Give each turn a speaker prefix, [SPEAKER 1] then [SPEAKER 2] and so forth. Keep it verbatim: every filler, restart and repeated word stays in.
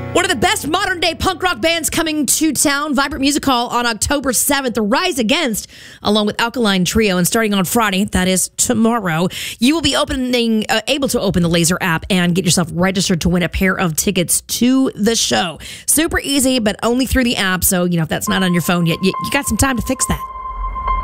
[SPEAKER 1] One of the best modern-day punk rock bands coming to town, Vibrant Music Hall on October seventh, The Rise Against, along with Alkaline Trio. And starting on Friday, that is tomorrow, you will be opening, uh, able to open the Laser app and get yourself registered to win a pair of tickets to the show. Super easy, but only through the app. So, you know, if that's not on your phone yet, you, you got some time to fix that.